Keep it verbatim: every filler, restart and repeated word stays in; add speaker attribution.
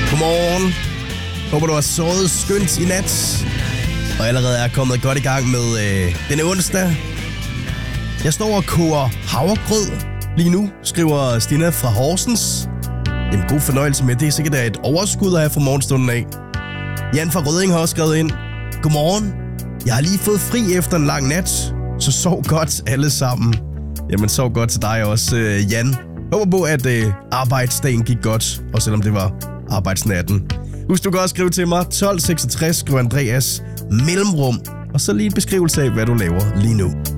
Speaker 1: Godmorgen. Håber du har sovet skønt i nat, og allerede er kommet godt i gang med øh, denne onsdag. Jeg står og koger havregrød lige nu, skriver Stina fra Horsens. En god fornøjelse med det. Er sikkert et overskud at have fra morgenstunden af. Jan fra Rødding har også skrevet ind. Godmorgen. Jeg har lige fået fri efter en lang nat, så sov godt alle sammen. Jamen, sov godt til dig også, øh, Jan. Håber på, at øh, arbejdsdagen gik godt, og selvom det var arbejdsnatten. Husk, du kan også skrive til mig. tolv seksogtres, skriver Andreas, mellemrum. Og så lige en beskrivelse af, hvad du laver lige nu.